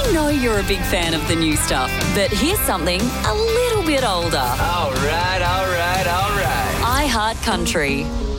We know you're a big fan of the new stuff, but here's something a little bit older. All right. iHeart Country.